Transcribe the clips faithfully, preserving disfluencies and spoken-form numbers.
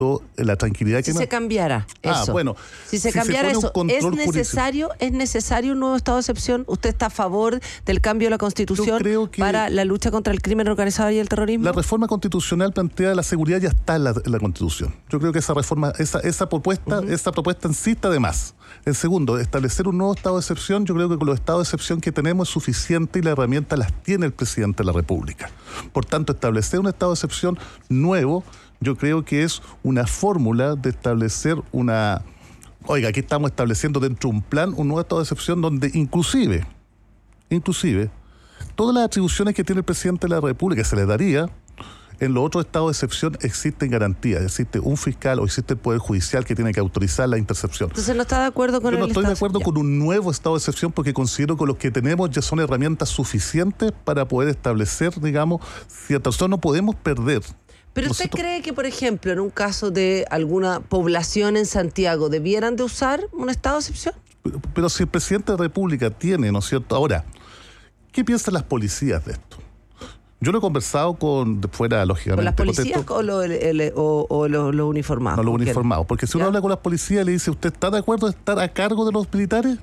la tranquilidad que si me... se cambiara ah, eso. bueno, si se si cambiara se eso, ¿es necesario, ¿es necesario un nuevo estado de excepción? ¿Usted está a favor del cambio de la Constitución para la lucha contra el crimen organizado y el terrorismo? La reforma constitucional plantea la seguridad ya está en la, en la Constitución. Yo creo que esa reforma, esa, esa propuesta, uh-huh. esa propuesta en sí está de más. En segundo, establecer un nuevo estado de excepción, yo creo que con los estados de excepción que tenemos es suficiente y la herramienta las tiene el presidente de la República. Por tanto, establecer un estado de excepción nuevo, yo creo que es una fórmula de establecer una... Oiga, aquí estamos estableciendo dentro de un plan un nuevo estado de excepción donde inclusive, inclusive, todas las atribuciones que tiene el presidente de la República se le daría, en los otros estados de excepción existen garantías, existe un fiscal o existe el Poder Judicial que tiene que autorizar la intercepción. Entonces no está de acuerdo con Yo el no estoy estado de acuerdo ya. con un nuevo estado de excepción porque considero que los que tenemos ya son herramientas suficientes para poder establecer, digamos, ciertas cosas. No podemos perder. ¿Pero usted Nosotros... cree que, por ejemplo, en un caso de alguna población en Santiago, debieran de usar un estado de excepción? Pero, pero si el presidente de la República tiene, ¿no es cierto? Ahora, ¿qué piensan las policías de esto? Yo lo he conversado con, fuera lógicamente... ¿Con las policías contesto, o, lo, el, el, o, o los, los uniformados? No, los uniformados. Porque si uno ¿Ya? habla con las policías y le dice, ¿usted está de acuerdo en estar a cargo de los militares?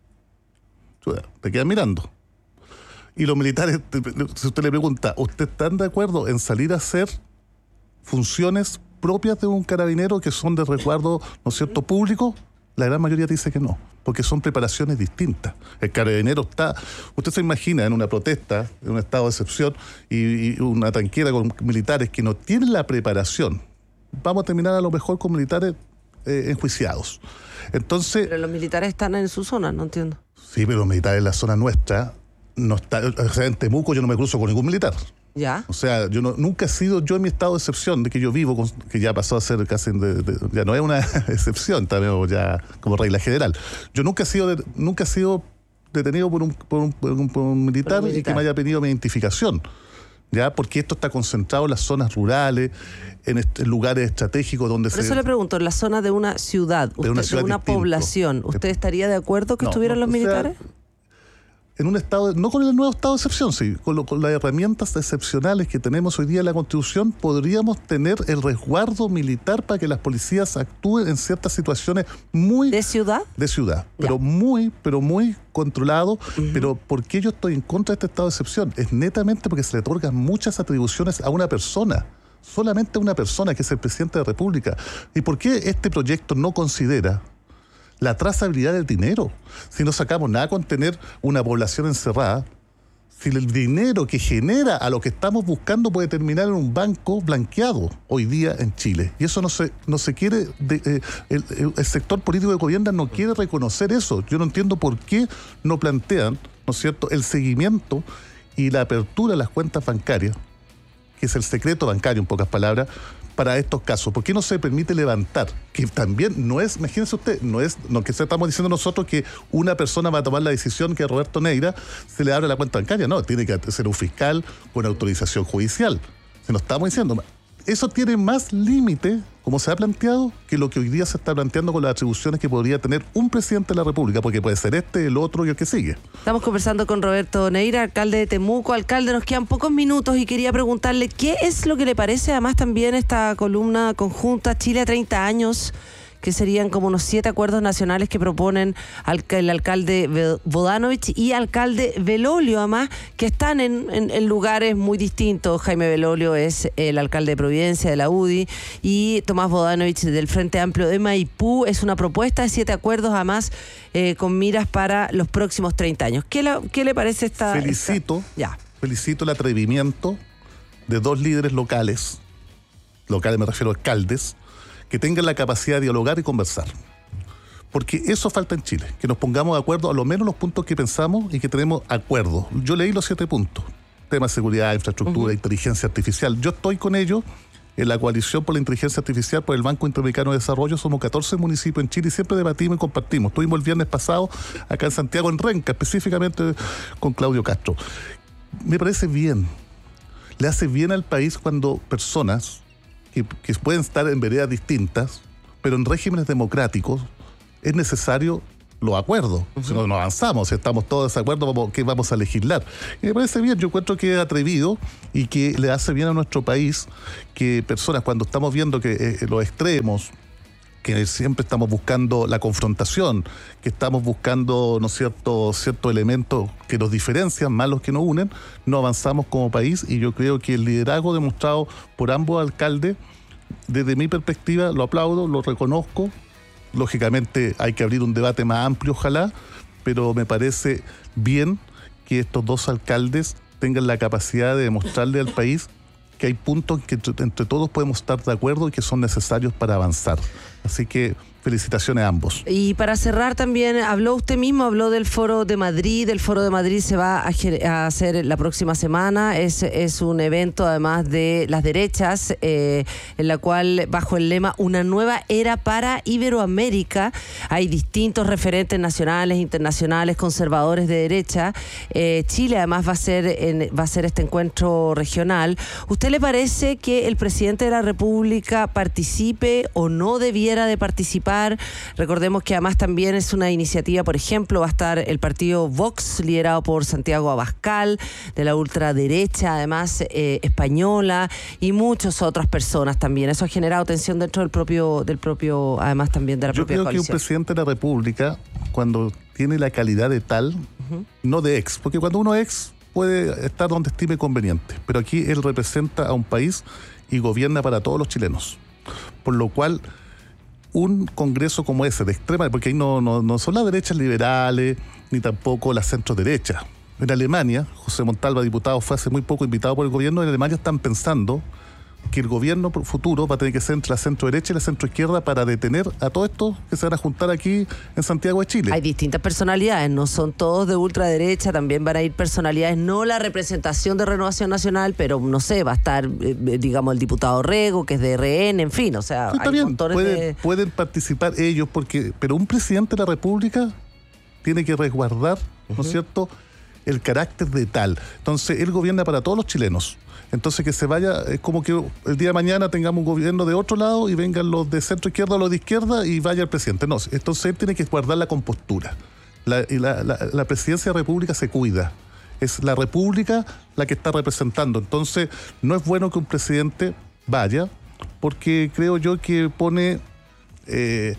Te quedan mirando. Y los militares, si usted le pregunta, ¿usted están de acuerdo en salir a hacer funciones propias de un carabinero que son de resguardo, ¿no es cierto?, público? La gran mayoría dice que no, porque son preparaciones distintas. El carabinero está... Usted se imagina en una protesta, en un estado de excepción, y, y una tanquera con militares que no tienen la preparación. Vamos a terminar a lo mejor con militares eh, enjuiciados. Entonces... Pero los militares están en su zona, no entiendo. Sí, pero los militares en la zona nuestra, no está, o sea, en Temuco yo no me cruzo con ningún militar. ¿Ya? O sea, yo no, nunca he sido yo en mi estado de excepción, de que yo vivo, con, que ya pasó a ser casi, de, de, ya no es una excepción, también ya como regla general. Yo nunca he sido, de, nunca he sido detenido por un, por un, por un, por un militar, por un militar y que me haya pedido mi identificación, ya, porque esto está concentrado en las zonas rurales, en, est en lugares estratégicos donde Por se... Por eso le pregunto, en la zona de una ciudad, usted, de una, ciudad de una población, ¿usted estaría de acuerdo que no, estuvieran no, los militares? Sea, en un estado, no con el nuevo estado de excepción, sí, con, lo, con las herramientas excepcionales que tenemos hoy día en la Constitución, podríamos tener el resguardo militar para que las policías actúen en ciertas situaciones muy... ¿De ciudad? De ciudad, ya. pero muy, pero muy controlado. Uh-huh. Pero ¿por qué yo estoy en contra de este estado de excepción? Es netamente porque se le otorgan muchas atribuciones a una persona, solamente a una persona, que es el presidente de la República. ¿Y por qué este proyecto no considera la trazabilidad del dinero? Si no sacamos nada con tener una población encerrada, si el dinero que genera a lo que estamos buscando puede terminar en un banco blanqueado hoy día en Chile. Y eso no se, no se quiere, de, eh, el, el, el sector político de gobierno no quiere reconocer eso. Yo no entiendo por qué no plantean, ¿no es cierto?, el seguimiento y la apertura de las cuentas bancarias, que es el secreto bancario, en pocas palabras, para estos casos. ¿Por qué no se permite levantar? Que también no es, imagínense usted, no es lo que estamos diciendo nosotros, que una persona va a tomar la decisión que a Roberto Neira se le abre la cuenta bancaria. No, tiene que ser un fiscal con autorización judicial. Se nos estamos diciendo. Eso tiene más límite, como se ha planteado, que lo que hoy día se está planteando con las atribuciones que podría tener un presidente de la República, porque puede ser este, el otro y el que sigue. Estamos conversando con Roberto Neira, alcalde de Temuco. Alcalde, nos quedan pocos minutos y quería preguntarle qué es lo que le parece, además también esta columna conjunta Chile a treinta años, que serían como unos siete acuerdos nacionales que proponen el alcalde Bodanovich y alcalde Belolio, además, que están en, en, en lugares muy distintos. Jaime Belolio es el alcalde de Providencia, de la U D I, y Tomás Bodanovich del Frente Amplio de Maipú. Es una propuesta de siete acuerdos, además, eh, con miras para los próximos treinta años. ¿Qué, la, qué le parece esta...? Felicito, esta? Ya. felicito el atrevimiento de dos líderes locales, locales me refiero a alcaldes, que tengan la capacidad de dialogar y conversar. Porque eso falta en Chile, que nos pongamos de acuerdo a lo menos los puntos que pensamos y que tenemos acuerdo. Yo leí los siete puntos, tema de seguridad, infraestructura, uh-huh. inteligencia artificial. Yo estoy con ellos en la coalición por la inteligencia artificial por el Banco Interamericano de Desarrollo. Somos catorce municipios en Chile y siempre debatimos y compartimos. Estuvimos el viernes pasado acá en Santiago, en Renca, específicamente con Claudio Castro. Me parece bien, le hace bien al país cuando personas Que, que pueden estar en veredas distintas, pero en regímenes democráticos es necesario los acuerdos, uh-huh. si no, no avanzamos, si estamos todos de acuerdo, vamos, ¿qué vamos a legislar? Y me parece bien, yo encuentro que es atrevido y que le hace bien a nuestro país que personas, cuando estamos viendo que eh, los extremos, que siempre estamos buscando la confrontación, que estamos buscando, ¿no es cierto?, ciertos elementos que nos diferencian, más los que nos unen, no avanzamos como país, y yo creo que el liderazgo demostrado por ambos alcaldes, desde mi perspectiva, lo aplaudo, lo reconozco. Lógicamente hay que abrir un debate más amplio, ojalá, pero me parece bien que estos dos alcaldes tengan la capacidad de demostrarle al país que hay puntos que entre, entre todos podemos estar de acuerdo y que son necesarios para avanzar. Así que felicitaciones a ambos. Y para cerrar también, habló usted mismo, habló del Foro de Madrid. El Foro de Madrid se va a, a hacer la próxima semana. Es, es un evento, además de las derechas, eh, en la cual, bajo el lema Una nueva era para Iberoamérica, hay distintos referentes nacionales, internacionales, conservadores de derecha. Eh, Chile, además, va a ser en, va a ser este encuentro regional. ¿Usted le parece que el presidente de la República participe o no debiera de participar? Recordemos que además también es una iniciativa, por ejemplo, va a estar el partido Vox, liderado por Santiago Abascal, de la ultraderecha, además eh, española, y muchas otras personas también. Eso ha generado tensión dentro del propio, del propio, además también de la Yo propia creo coalición. Que un presidente de la República, cuando tiene la calidad de tal, uh-huh. no de ex, porque cuando uno es ex puede estar donde estime conveniente, pero aquí él representa a un país y gobierna para todos los chilenos, por lo cual un congreso como ese, de extrema, porque ahí no, no, no son las derechas liberales, ni tampoco las centro derechas. En Alemania, José Montalva, diputado, fue hace muy poco invitado por el gobierno. En Alemania están pensando que el gobierno futuro va a tener que ser entre la centro derecha y la centro izquierda para detener a todo esto que se van a juntar aquí en Santiago de Chile. Hay distintas personalidades, no son todos de ultraderecha, también van a ir personalidades, no la representación de Renovación Nacional, pero no sé, va a estar, eh, digamos, el diputado Rego, que es de R N, en fin, o sea, sí, está hay bien, montones pueden, de... pueden participar ellos, porque pero un presidente de la República tiene que resguardar, uh-huh. ¿no es cierto?, el carácter de tal. Entonces, él gobierna para todos los chilenos. Entonces, que se vaya, es como que el día de mañana tengamos un gobierno de otro lado y vengan los de centro izquierda o los de izquierda y vaya el presidente. No, entonces él tiene que guardar la compostura. La, y la, la, la presidencia de la República se cuida. Es la República la que está representando. Entonces, no es bueno que un presidente vaya, porque creo yo que pone eh,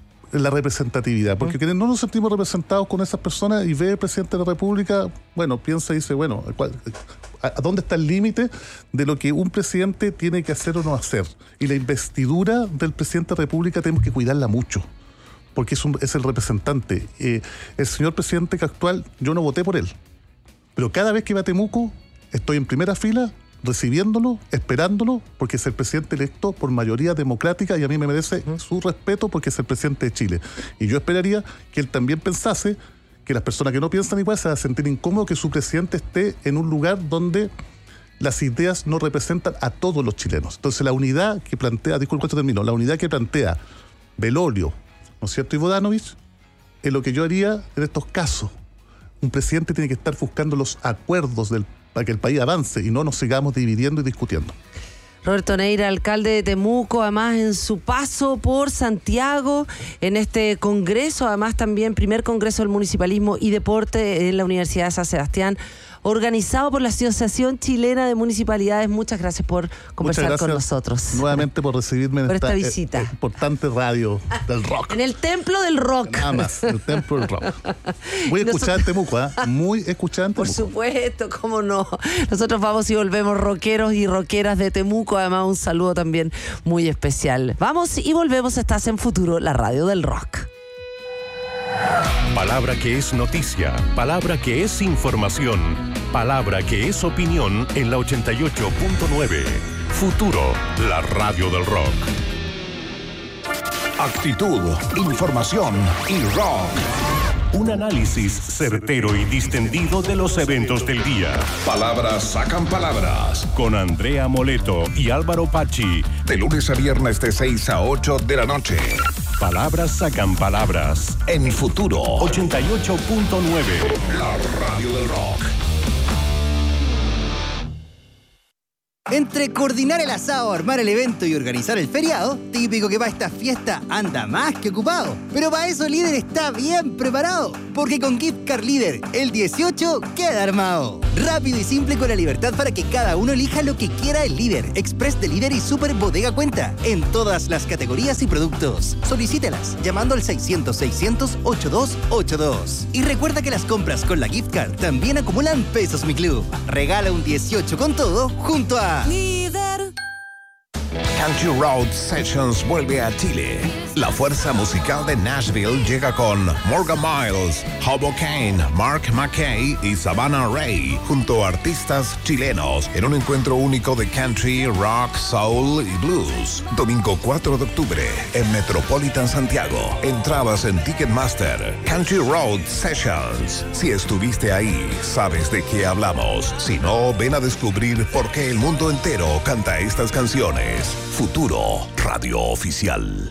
la representatividad. Porque uh-huh. no nos sentimos representados con esas personas, y ve el presidente de la República, bueno, piensa y dice, bueno, ¿cuál, ¿a dónde está el límite de lo que un presidente tiene que hacer o no hacer? Y la investidura del presidente de la República tenemos que cuidarla mucho, porque es, un, es el representante. Eh, el señor presidente actual, yo no voté por él, pero cada vez que va a Temuco, estoy en primera fila, recibiéndolo, esperándolo, porque es el presidente electo por mayoría democrática y a mí me merece uh-huh. su respeto porque es el presidente de Chile. Y yo esperaría que él también pensase que las personas que no piensan igual se van a sentir incómodos que su presidente esté en un lugar donde las ideas no representan a todos los chilenos. Entonces la unidad que plantea, disculpe este término, la unidad que plantea Belolio, ¿no es cierto?, y Bodanovich, es lo que yo haría en estos casos. Un presidente tiene que estar buscando los acuerdos del, para que el país avance y no nos sigamos dividiendo y discutiendo. Roberto Neira, alcalde de Temuco, además en su paso por Santiago, en este congreso, además también primer congreso del municipalismo y deporte en la Universidad de San Sebastián, organizado por la Asociación Chilena de Municipalidades. Muchas gracias por conversar gracias con nosotros. Nuevamente por recibirme en por esta, esta visita. Eh, importante radio del rock. En el templo del rock. Nada más, el templo del rock. Muy escuchada en Temuco, ¿eh? Muy escuchada en Temuco. Por supuesto, cómo no. Nosotros vamos y volvemos rockeros y rockeras de Temuco. Además, un saludo también muy especial. Vamos y volvemos. Estás en Futuro, la radio del rock. Palabra que es noticia, palabra que es información, palabra que es opinión en la ochenta y ocho punto nueve. Futuro, la radio del rock. Actitud, información y rock. Un análisis certero y distendido de los eventos del día. Palabras sacan palabras. Con Andrea Moleto y Álvaro Pachi. De lunes a viernes de seis a ocho de la noche. Palabras sacan palabras. En Futuro ochenta y ocho punto nueve. La radio del rock. Entre coordinar el asado, armar el evento y organizar el feriado, típico que para esta fiesta anda más que ocupado. Pero para eso Líder está bien preparado, porque con Gift Card Líder, el dieciocho queda armado. Rápido y simple con la libertad para que cada uno elija lo que quiera el Líder, Express de Líder y Super Bodega Cuenta, en todas las categorías y productos. Solicítelas llamando al seiscientos, seiscientos, ochenta y dos ochenta y dos. Y recuerda que las compras con la Gift Card también acumulan pesos Mi Club. Regala un dieciocho con todo junto a Líder. Country Road Sessions vuelve a Chile. La fuerza musical de Nashville llega con Morgan Miles, Hobo Kane, Mark McKay y Savannah Ray, junto a artistas chilenos, en un encuentro único de country, rock, soul y blues. Domingo cuatro de octubre en Metropolitan Santiago. Entradas en Ticketmaster. Country Road Sessions. Si estuviste ahí, sabes de qué hablamos. Si no, ven a descubrir por qué el mundo entero canta estas canciones. Futuro Radio Oficial.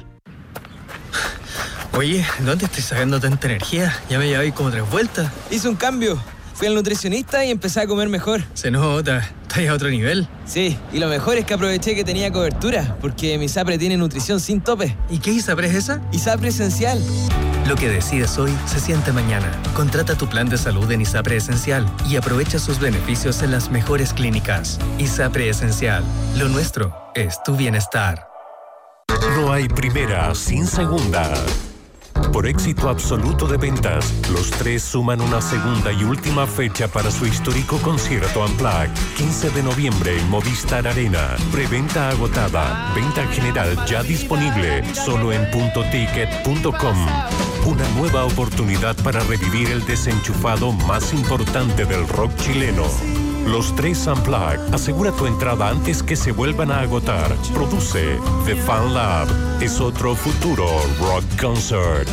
Oye, ¿dónde estoy sacando tanta energía? Ya me llevé como tres vueltas. Hice un cambio. Fui al nutricionista y empecé a comer mejor. Se nota. ¿Estás a otro nivel? Sí, y lo mejor es que aproveché que tenía cobertura, porque mi ISAPRE tiene nutrición sin tope. ¿Y qué ISAPRE es esa? ISAPRE Esencial. Lo que decides hoy se siente mañana. Contrata tu plan de salud en ISAPRE Esencial y aprovecha sus beneficios en las mejores clínicas. ISAPRE Esencial. Lo nuestro es tu bienestar. No hay primera sin segunda. Por éxito absoluto de ventas, los tres suman una segunda y última fecha para su histórico concierto Unplugged. quince de noviembre en Movistar Arena. Preventa agotada. Venta general ya disponible. Solo en punto ticket punto com. Una nueva oportunidad para revivir el desenchufado más importante del rock chileno. Los tres Unplugged. Asegura tu entrada antes que se vuelvan a agotar. Produce The Fan Lab. Es otro futuro rock concert.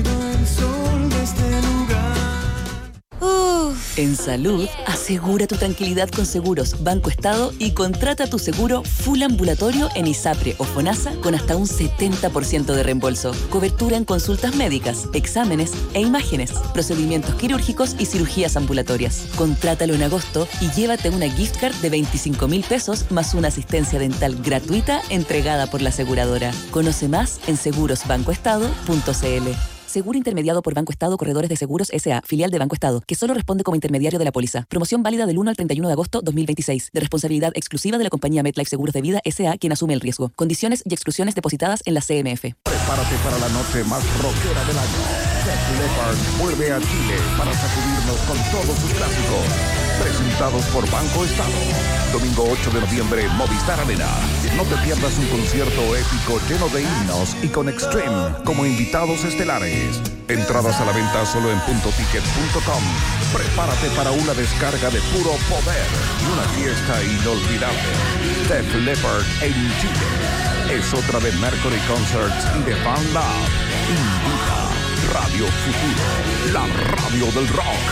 En salud, asegura tu tranquilidad con Seguros Banco Estado y contrata tu seguro full ambulatorio en ISAPRE o FONASA con hasta un setenta por ciento de reembolso. Cobertura en consultas médicas, exámenes e imágenes, procedimientos quirúrgicos y cirugías ambulatorias. Contrátalo en agosto y llévate una gift card de veinticinco mil pesos más una asistencia dental gratuita entregada por la aseguradora. Conoce más en seguros banco estado punto c l. Seguro intermediado por Banco Estado Corredores de Seguros S A, filial de Banco Estado, que solo responde como intermediario de la póliza. Promoción válida del uno al treinta y uno de agosto dos mil veintiséis. De responsabilidad exclusiva de la compañía MetLife Seguros de Vida S A, quien asume el riesgo. Condiciones y exclusiones depositadas en la C M F. Prepárate para la noche más rockera del año. Def Leppard vuelve a Chile para sacudirnos con todos sus clásicos. Presentados por Banco Estado. Domingo ocho de noviembre en Movistar Arena. No te pierdas un concierto épico lleno de himnos y con Extreme como invitados estelares. Entradas a la venta solo en punto ticket punto com. Prepárate para una descarga de puro poder y una fiesta inolvidable. Def Leppard en Chile. Es otra de Mercury Concerts y de Fan Lab. Invita Radio Futuro, la radio del rock.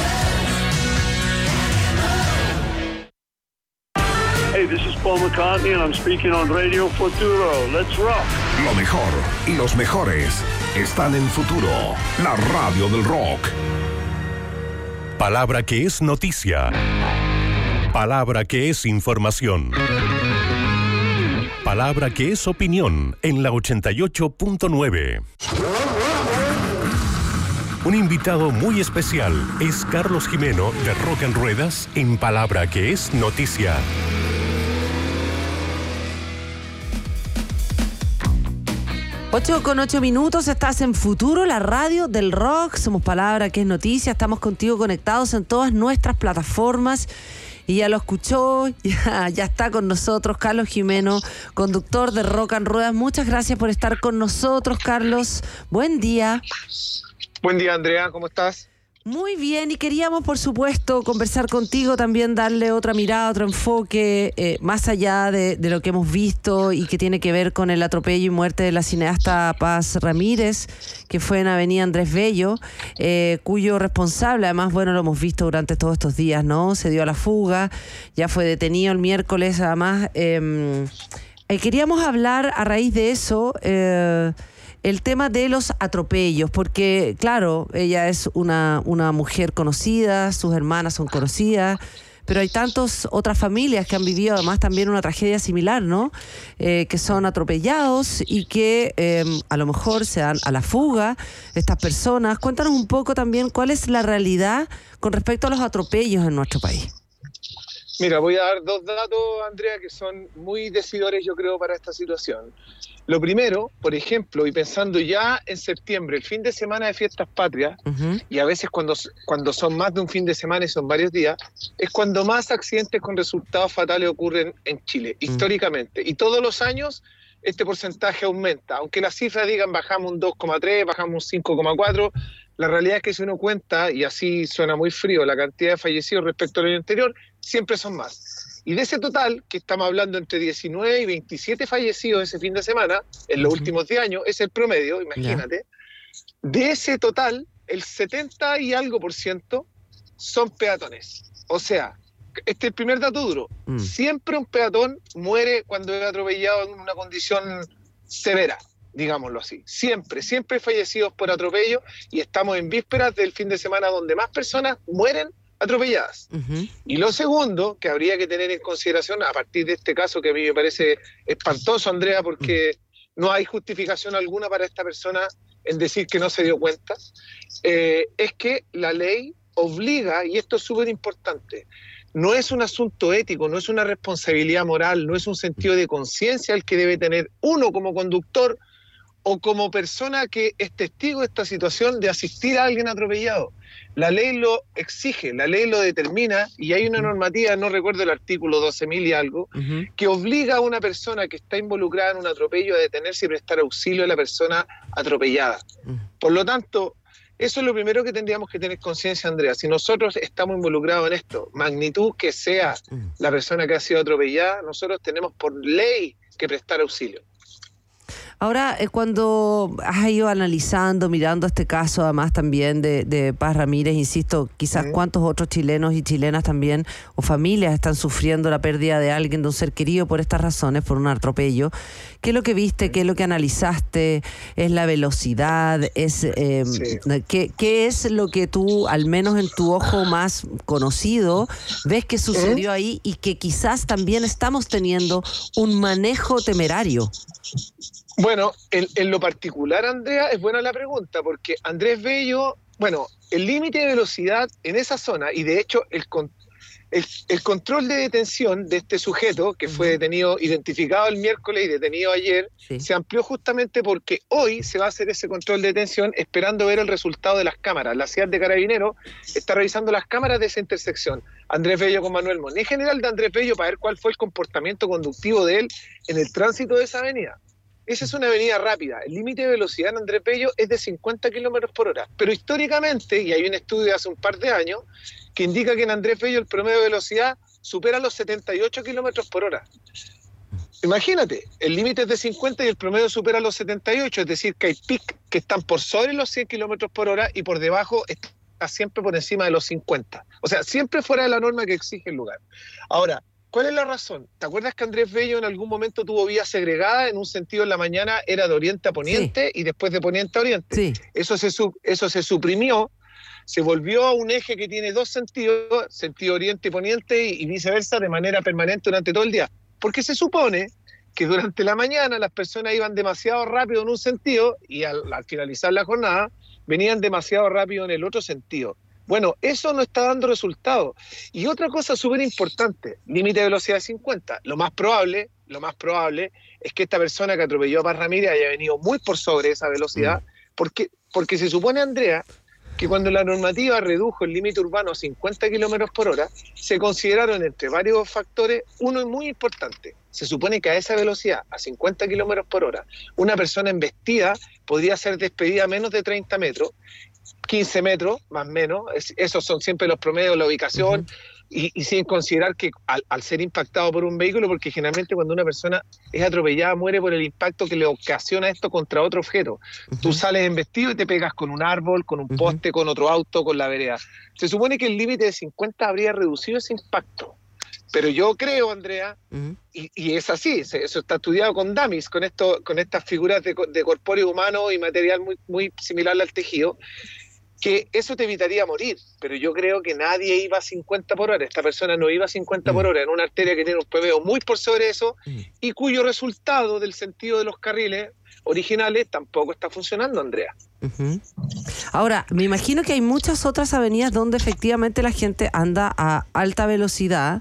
Hey, this is Paul McCartney and I'm speaking on Radio Futuro. Let's rock. Lo mejor y los mejores están en Futuro, la radio del rock. Palabra que es noticia. Palabra que es información. Palabra que es opinión en la ochenta y ocho punto nueve. Un invitado muy especial es Carlos Jimeno de Rock en Ruedas en Palabra que es noticia. ocho con ocho minutos, estás en Futuro, la radio del rock. Somos Palabra que es noticia. Estamos contigo conectados en todas nuestras plataformas. Y ya lo escuchó, ya, ya está con nosotros Carlos Jimeno, conductor de Rock en Ruedas. Muchas gracias por estar con nosotros, Carlos. Buen día. Buen día, Andrea. ¿Cómo estás? Muy bien, y queríamos, por supuesto, conversar contigo, también darle otra mirada, otro enfoque, eh, más allá de, de lo que hemos visto y que tiene que ver con el atropello y muerte de la cineasta Paz Ramírez, que fue en Avenida Andrés Bello, eh, cuyo responsable, además, bueno, lo hemos visto durante todos estos días, ¿no? Se dio a la fuga, ya fue detenido el miércoles, además. Eh, eh, queríamos hablar a raíz de eso, eh, el tema de los atropellos, porque, claro, ella es una, una mujer conocida, sus hermanas son conocidas, pero hay tantas otras familias que han vivido además también una tragedia similar, ¿no? Eh, que son atropellados y que eh, a lo mejor se dan a la fuga estas personas. Cuéntanos un poco también cuál es la realidad con respecto a los atropellos en nuestro país. Mira, voy a dar dos datos, Andrea, que son muy decidores, yo creo, para esta situación. Lo primero, por ejemplo, y pensando ya en septiembre, el fin de semana de fiestas patrias, uh-huh. y a veces cuando, cuando son más de un fin de semana y son varios días, es cuando más accidentes con resultados fatales ocurren en Chile, uh-huh. históricamente. Y todos los años este porcentaje aumenta. Aunque las cifras digan bajamos un dos coma tres, bajamos un cinco coma cuatro, la realidad es que si uno cuenta, y así suena muy frío, la cantidad de fallecidos respecto al año anterior, siempre son más. Y de ese total, que estamos hablando entre diecinueve y veintisiete fallecidos ese fin de semana, en los uh-huh. últimos diez años, es el promedio, imagínate. Yeah. De ese total, el setenta y algo por ciento son peatones. O sea, este es el primer dato duro. Mm. Siempre un peatón muere cuando es atropellado en una condición severa, digámoslo así. Siempre, siempre hay fallecidos por atropello y estamos en vísperas del fin de semana donde más personas mueren atropelladas. Uh-huh. Y lo segundo que habría que tener en consideración a partir de este caso, que a mí me parece espantoso, Andrea, porque uh-huh. no hay justificación alguna para esta persona en decir que no se dio cuenta, eh, es que la ley obliga, y esto es súper importante, no es un asunto ético, no es una responsabilidad moral, no es un sentido de conciencia el que debe tener uno como conductor o como persona que es testigo de esta situación de asistir a alguien atropellado. La ley lo exige, la ley lo determina, y hay una normativa, no recuerdo el artículo doce mil y algo, uh-huh. que obliga a una persona que está involucrada en un atropello a detenerse y prestar auxilio a la persona atropellada. Uh-huh. Por lo tanto, eso es lo primero que tendríamos que tener conciencia, Andrea. Si nosotros estamos involucrados en esto, magnitud que sea uh-huh. la persona que ha sido atropellada, nosotros tenemos por ley que prestar auxilio. Ahora, eh, cuando has ido analizando, mirando este caso, además también de, de Paz Ramírez, insisto, quizás ¿Sí? cuántos otros chilenos y chilenas también, o familias, están sufriendo la pérdida de alguien, de un ser querido por estas razones, por un atropello. ¿Qué es lo que viste? ¿Qué es lo que analizaste? ¿Es la velocidad? ¿Es eh, sí. ¿qué, qué es lo que tú, al menos en tu ojo más conocido, ves que sucedió ahí y que quizás también estamos teniendo un manejo temerario? Bueno, en, en lo particular, Andrea, es buena la pregunta, porque Andrés Bello, bueno, el límite de velocidad en esa zona, y de hecho el, el, el control de detención de este sujeto, que fue detenido, identificado el miércoles y detenido ayer, sí. se amplió justamente porque hoy se va a hacer ese control de detención esperando ver el resultado de las cámaras. La ciudad de Carabineros está revisando las cámaras de esa intersección. Andrés Bello con Manuel Moni, general de Andrés Bello, para ver cuál fue el comportamiento conductivo de él en el tránsito de esa avenida. Esa es una avenida rápida. El límite de velocidad en Andrés Bello es de cincuenta kilómetros por hora. Pero históricamente, y hay un estudio de hace un par de años, que indica que en Andrés Bello el promedio de velocidad supera los setenta y ocho kilómetros por hora. Imagínate, el límite es de cincuenta y el promedio supera los setenta y ocho, es decir, que hay picos que están por sobre los cien kilómetros por hora y por debajo está siempre por encima de los cincuenta. O sea, siempre fuera de la norma que exige el lugar. Ahora, ¿cuál es la razón? ¿Te acuerdas que Andrés Bello en algún momento tuvo vía segregada? En un sentido en la mañana era de oriente a poniente sí. y después de poniente a oriente. Sí. Eso, se, eso se suprimió, se volvió a un eje que tiene dos sentidos, sentido oriente y poniente, y, y viceversa de manera permanente durante todo el día. Porque se supone que durante la mañana las personas iban demasiado rápido en un sentido y al, al finalizar la jornada venían demasiado rápido en el otro sentido. Bueno, eso no está dando resultados. Y otra cosa súper importante, límite de velocidad de cincuenta. Lo más probable, lo más probable es que esta persona que atropelló a Paz Ramírez haya venido muy por sobre esa velocidad, mm. porque, porque se supone, Andrea, que cuando la normativa redujo el límite urbano a cincuenta kilómetros por hora, se consideraron entre varios factores, uno muy importante. Se supone que a esa velocidad, a cincuenta kilómetros por hora, una persona embestida podría ser despedida a menos de treinta metros, quince metros, más o menos, es, esos son siempre los promedios, la ubicación, uh-huh. y, y sin considerar que al, al ser impactado por un vehículo, porque generalmente cuando una persona es atropellada muere por el impacto que le ocasiona esto contra otro objeto. Uh-huh. Tú sales embestido y te pegas con un árbol, con un uh-huh. poste, con otro auto, con la vereda. Se supone que el límite de cincuenta habría reducido ese impacto. Pero yo creo, Andrea, uh-huh. y, y es así, eso está estudiado con dummies, con, esto, con estas figuras de, de corpóreo humano y material muy, muy similar al tejido, que eso te evitaría morir, pero yo creo que nadie iba a cincuenta por hora, esta persona no iba a cincuenta por hora en una arteria que tiene un promedios muy por sobre eso y cuyo resultado del sentido de los carriles originales tampoco está funcionando, Andrea. Uh-huh. Ahora, me imagino que hay muchas otras avenidas donde efectivamente la gente anda a alta velocidad.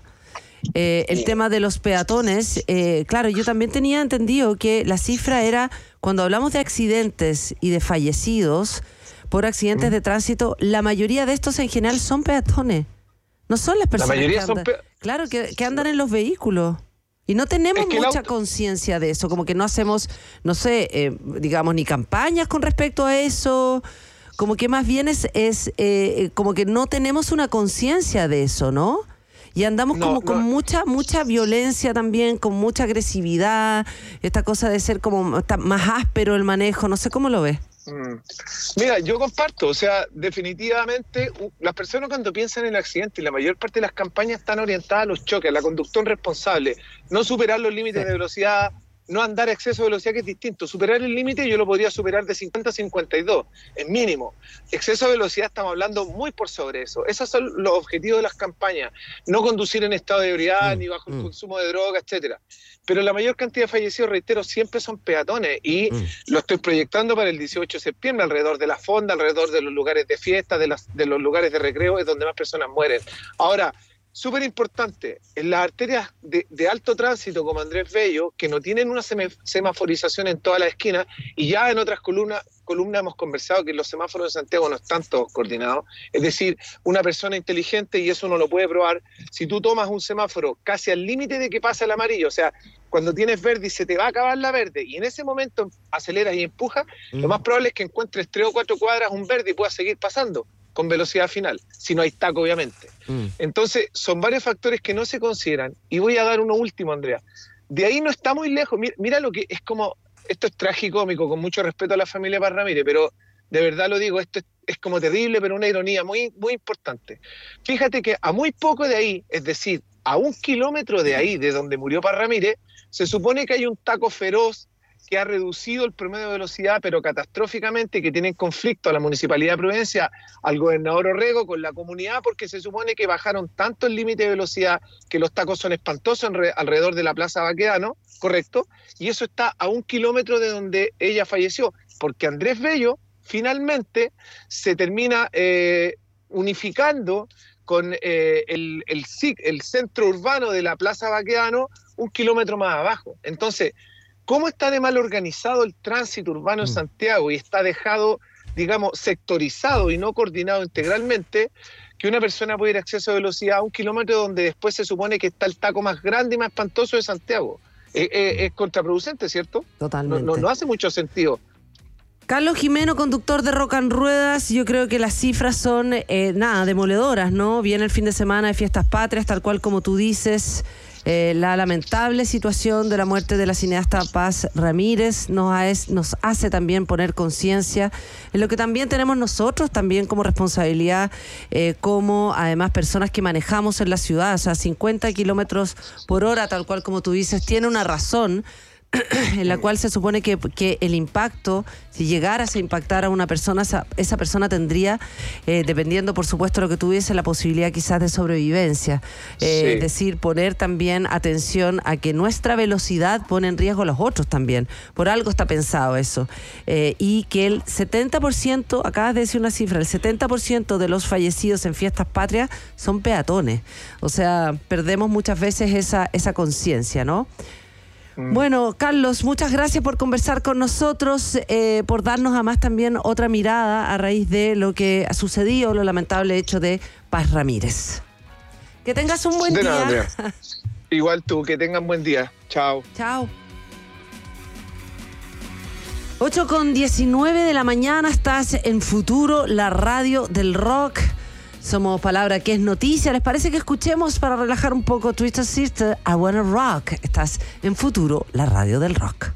Eh, el tema de los peatones, eh, claro, yo también tenía entendido que la cifra era, cuando hablamos de accidentes y de fallecidos por accidentes mm. de tránsito, la mayoría de estos en general son peatones, no son las personas la mayoría que andan, son pe- claro, que, que andan en los vehículos. Y no tenemos es que mucha auto... conciencia de eso, como que no hacemos, no sé, eh, digamos, ni campañas con respecto a eso, como que más bien es, es eh, como que no tenemos una conciencia de eso, ¿no? Y andamos no, como no. con mucha mucha violencia también, con mucha agresividad, esta cosa de ser como está más áspero el manejo, no sé cómo lo ves. Mm. Mira, yo comparto, o sea, definitivamente uh, las personas cuando piensan en el accidente, y la mayor parte de las campañas están orientadas a los choques, a la conducción responsable, no superar los límites de velocidad, no andar a exceso de velocidad, que es distinto. Superar el límite yo lo podría superar de cincuenta a cincuenta y dos, es mínimo. Exceso de velocidad estamos hablando muy por sobre eso. Esos son los objetivos de las campañas. No conducir en estado de ebriedad, mm, ni bajo mm. el consumo de droga, etcétera. Pero la mayor cantidad de fallecidos, reitero, siempre son peatones y mm. lo estoy proyectando para el dieciocho de septiembre, alrededor de la fonda, alrededor de los lugares de fiesta, de, las, de los lugares de recreo, es donde más personas mueren. Ahora, súper importante, en las arterias de, de alto tránsito como Andrés Bello, que no tienen una semaforización en todas las esquinas, y ya en otras columnas, columnas hemos conversado que los semáforos de Santiago no están todos coordinados, es decir, una persona inteligente, y eso uno lo puede probar, si tú tomas un semáforo casi al límite de que pasa el amarillo, o sea, cuando tienes verde y se te va a acabar la verde, y en ese momento aceleras y empujas, mm. lo más probable es que encuentres tres o cuatro cuadras un verde y puedas seguir pasando con velocidad final, si no hay taco, obviamente. Mm. Entonces, son varios factores que no se consideran, y voy a dar uno último, Andrea. De ahí no está muy lejos, mira, mira lo que es como, esto es tragicómico, con mucho respeto a la familia Paz Ramírez, pero de verdad lo digo, esto es, es como terrible, pero una ironía muy, muy importante. Fíjate que a muy poco de ahí, es decir, a un kilómetro de ahí, de donde murió Paz Ramírez, se supone que hay un taco feroz que ha reducido el promedio de velocidad, pero catastróficamente, que tiene en conflicto a la Municipalidad de Providencia, al gobernador Orrego, con la comunidad, porque se supone que bajaron tanto el límite de velocidad que los tacos son espantosos en re, alrededor de la Plaza Baquedano, ¿correcto? Y eso está a un kilómetro de donde ella falleció, porque Andrés Bello finalmente se termina eh, unificando con eh, el, el, el centro urbano de la Plaza Baquedano un kilómetro más abajo. Entonces, ¿cómo está de mal organizado el tránsito urbano en Santiago y está dejado, digamos, sectorizado y no coordinado integralmente, que una persona puede ir a exceso de velocidad a un kilómetro donde después se supone que está el taco más grande y más espantoso de Santiago? Eh, eh, es contraproducente, ¿cierto? Totalmente. No, no, no hace mucho sentido. Carlos Jimeno, conductor de Rock and Ruedas, yo creo que las cifras son, eh, nada, demoledoras, ¿no? Viene el fin de semana de Fiestas Patrias, tal cual como tú dices. Eh, la lamentable situación de la muerte de la cineasta Paz Ramírez nos, ha, nos hace también poner conciencia en lo que también tenemos nosotros también como responsabilidad, eh, como además personas que manejamos en la ciudad, o sea, cincuenta kilómetros por hora, tal cual como tú dices, tiene una razón en la cual se supone que, que el impacto, si llegara a impactar a una persona, esa, esa persona tendría, eh, dependiendo por supuesto de lo que tuviese, la posibilidad quizás de sobrevivencia. Eh, sí. Es decir, poner también atención a que nuestra velocidad pone en riesgo a los otros también. Por algo está pensado eso. Eh, y que el setenta por ciento, acabas de decir una cifra, el setenta por ciento de los fallecidos en Fiestas Patrias son peatones. O sea, perdemos muchas veces esa, esa conciencia, ¿no? Bueno, Carlos, muchas gracias por conversar con nosotros, eh, por darnos además también otra mirada a raíz de lo que ha sucedido, lo lamentable hecho de Paz Ramírez. Que tengas un buen de día. Nada, Andrea. Igual tú, que tengan buen día. Chao. Chao. ocho con diecinueve de la mañana, estás en Futuro, la radio del rock. Somos Palabra que es Noticia. ¿Les parece que escuchemos para relajar un poco Twisted Sister, I Wanna Rock? Estás en Futuro, la radio del rock.